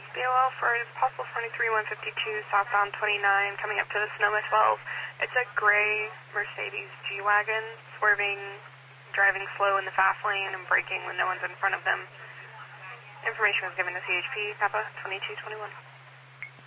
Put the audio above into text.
BOL for possible 23152 southbound 29 coming up to the Sonoma 12. It's a gray Mercedes G-Wagon swerving, driving slow in the fast lane and braking when no one's in front of them. Information was given to CHP, Papa 2221.